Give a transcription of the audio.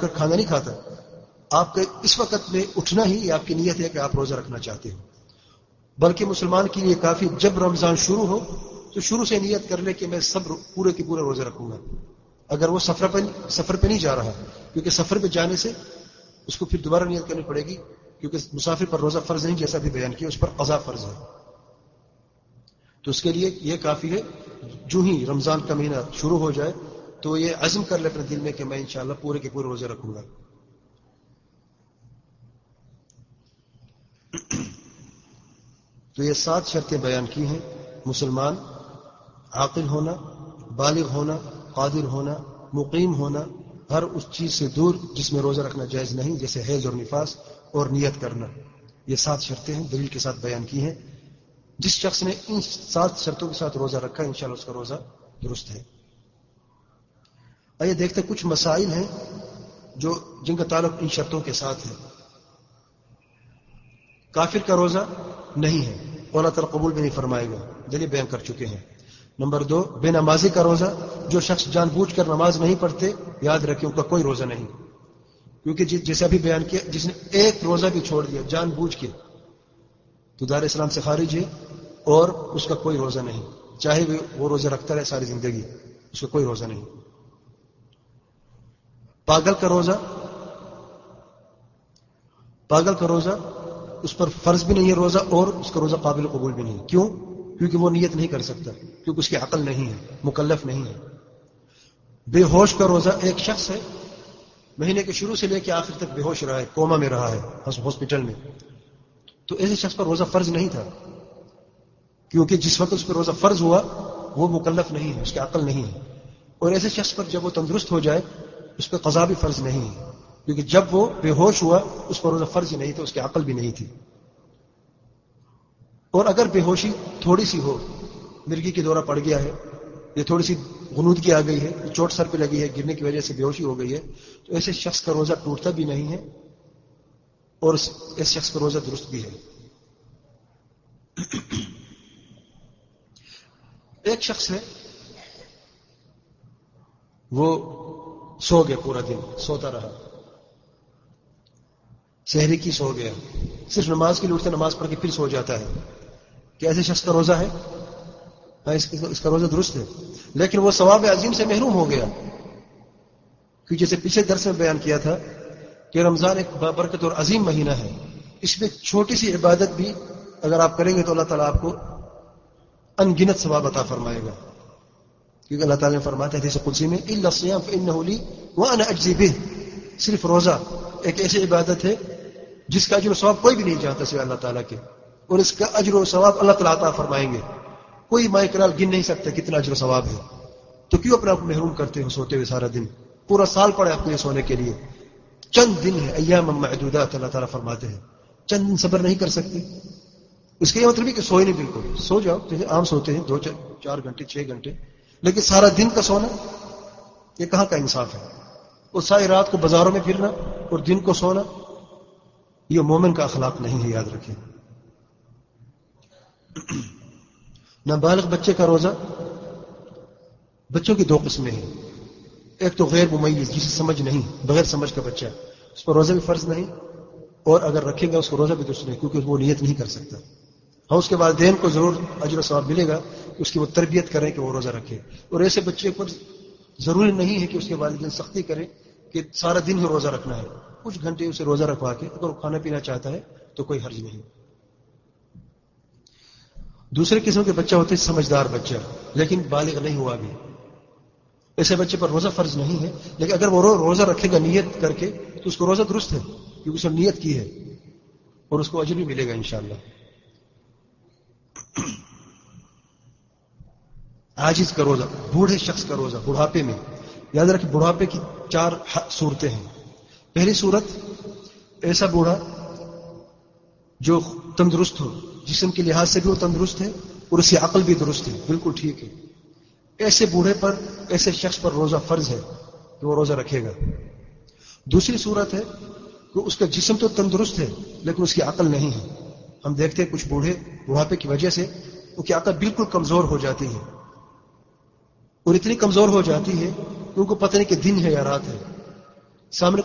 کر کھانا نہیں کھاتا. آپ کے اس وقت میں اٹھنا ہی آپ کی نیت ہے کہ آپ روزہ رکھنا چاہتے ہو. بلکہ مسلمان کے لیے کافی جب رمضان شروع ہو تو شروع سے نیت کر لے کہ میں سب پورے کے پورے روزے رکھوں گا. اگر وہ سفر پہ نہیں جا رہا، کیونکہ سفر پہ جانے سے اس کو پھر دوبارہ نیت کرنی پڑے گی، کیونکہ مسافر پر روزہ فرض نہیں، جیسا بھی بیان کیا اس پر قضا فرض ہے. تو اس کے لیے یہ کافی ہے جو ہی رمضان کا مہینہ شروع ہو جائے تو یہ عزم کر لے اپنے دل میں کہ میں انشاءاللہ پورے کے پورے روزے رکھوں گا. تو یہ 7 شرطیں بیان کی ہیں. مسلمان، عاقل ہونا، بالغ ہونا، قادر ہونا، مقیم ہونا، ہر اس چیز سے دور جس میں روزہ رکھنا جائز نہیں، جیسے حیض اور نفاس، اور نیت کرنا. یہ 7 شرطیں ہیں، دلیل کے ساتھ بیان کی ہیں. جس شخص نے ان 7 شرطوں کے ساتھ روزہ رکھا ہے انشاءاللہ اس کا روزہ درست ہے. آئیے دیکھتے ہیں کچھ مسائل ہیں جن کا تعلق ان شرطوں کے ساتھ ہے. کافر کا روزہ نہیں ہے، اللہ تعالیٰ قبول بھی نہیں فرمائے گا، دلیل بیان کر چکے ہیں. نمبر 2، بے نمازی کا روزہ، جو شخص جان بوجھ کر نماز نہیں پڑھتے یاد رکھیں ان کا کوئی روزہ نہیں، کیونکہ جیسے ابھی بیان کیا جس نے ایک روزہ بھی چھوڑ دیا جان بوجھ کے تو دار اسلام سے خارج ہے اور اس کا کوئی روزہ نہیں، چاہے وہ روزہ رکھتا رہے ساری زندگی، اس کا کوئی روزہ نہیں. پاگل کا روزہ اس پر فرض بھی نہیں ہے روزہ، اور اس کا روزہ قابل قبول بھی نہیں. کیوں؟ کیونکہ وہ نیت نہیں کر سکتا، کیونکہ اس کی عقل نہیں ہے، مکلف نہیں ہے. بے ہوش کا روزہ، ایک شخص ہے مہینے کے شروع سے لے کے آخر تک بے ہوش رہا ہے، کوما میں رہا ہے ہاسپٹل میں، تو ایسے شخص پر روزہ فرض نہیں تھا، کیونکہ جس وقت اس پر روزہ فرض ہوا وہ مکلف نہیں ہے، اس کی عقل نہیں ہے. اور ایسے شخص پر جب وہ تندرست ہو جائے اس پہ قضا بھی فرض نہیں ہے، کیونکہ جب وہ بے ہوش ہوا اس پر روزہ فرض ہی نہیں تھا، اس کی عقل بھی نہیں تھی. اور اگر بے ہوشی تھوڑی سی ہو، مرگی کی دورہ پڑ گیا ہے، یہ تھوڑی سی غنودگی آ گئی ہے، چوٹ سر پہ لگی ہے، گرنے کی وجہ سے بے ہوشی ہو گئی ہے، تو ایسے شخص کا روزہ ٹوٹتا بھی نہیں ہے اور اس شخص کا روزہ درست بھی ہے. ایک شخص ہے وہ سو گیا، پورا دن سوتا رہا، سحری کی سو گیا، صرف نماز کے لیے اٹھتا نماز پڑھ کے پھر سو جاتا ہے. کہ ایسے شخص کا روزہ ہے؟ اس کا روزہ درست ہے، لیکن وہ ثواب عظیم سے محروم ہو گیا. کیونکہ جیسے پچھلے درس میں بیان کیا تھا کہ رمضان ایک بابرکت اور عظیم مہینہ ہے، اس میں چھوٹی سی عبادت بھی اگر آپ کریں گے تو اللہ تعالیٰ آپ کو ان گنت ثواب عطا فرمائے گا. کیونکہ اللہ تعالیٰ نے فرمایا ہے حدیث قدسی میں الا الصيام فانه لي وانا اجزي به، صرف روزہ ایک ایسی عبادت ہے جس کا اجر و ثواب کوئی بھی نہیں جانتا سوائے اللہ تعالیٰ کے، اور اس کا اجر و ثواب اللہ تعالیٰ عطا فرمائیں گے. کوئی مائکرال گن نہیں سکتا کتنا اجر و ثواب ہے. تو کیوں اپنے آپ کو محروم کرتے ہو سوتے ہوئے سارا دن؟ پورا سال پڑے آپ کو یہ سونے کے لیے، چند دن ہے، ایام معدودات اللہ تعالیٰ فرماتے ہیں، چند دن صبر نہیں کر سکتے. اس کا یہ مطلب ہے کہ سوئے نہیں، بالکل سو جاؤ جیسے عام سوتے ہیں 2-4 گھنٹے 6 گھنٹے، لیکن سارا دن کا سونا یہ کہاں کا انصاف ہے؟ اور ساری رات کو بازاروں میں پھرنا اور دن کو سونا، یہ مومن کا اخلاق نہیں ہے، یاد رکھیں. نابالغ بچے کا روزہ، بچوں کی 2 قسمیں ہیں. ایک تو غیر ممیز، جسے سمجھ نہیں، بغیر سمجھ کا بچہ، اس پر روزہ بھی فرض نہیں، اور اگر رکھے گا اس کو روزہ بھی درست نہیں، کیونکہ وہ نیت نہیں کر سکتا. ہاں اس کے والدین کو ضرور اجر و ثواب ملے گا کہ اس کی وہ تربیت کریں کہ وہ روزہ رکھے. اور ایسے بچے پر ضروری نہیں ہے کہ اس کے والدین سختی کریں کہ سارا دن ہی روزہ رکھنا ہے، کچھ گھنٹے اسے روزہ رکھوا کے اگر وہ کھانا پینا چاہتا ہے تو کوئی حرج نہیں. دوسرے قسم کے بچہ ہوتے ہیں سمجھدار بچہ، لیکن بالغ نہیں ہوا بھی، ایسے بچے پر روزہ فرض نہیں ہے، لیکن اگر وہ روزہ رکھے گا نیت کر کے تو اس کو روزہ درست ہے، کیونکہ اس نے نیت کی ہے اور اس کو اجر بھی ملے گا انشاءاللہ. عاجز کا روزہ، بوڑھے شخص کا روزہ، بڑھاپے میں، یاد رکھیں بڑھاپے کی 4 صورتیں ہیں. پہلی صورت، ایسا بوڑھا جو تندرست ہو، جسم کے لحاظ سے بھی وہ تندرست ہے اور اس کی عقل بھی درست ہے، بالکل ٹھیک ہے، ایسے بوڑھے پر، ایسے شخص پر روزہ فرض ہے کہ وہ روزہ رکھے گا. دوسری صورت ہے کہ اس کا جسم تو تندرست ہے لیکن اس کی عقل نہیں ہے. ہم دیکھتے ہیں کچھ بوڑھے بڑھاپے کی وجہ سے ان کی عقل بالکل کمزور ہو جاتی ہے، اور اتنی کمزور ہو جاتی ہے کہ ان کو پتہ نہیں کہ دن ہے یا رات ہے. سامنے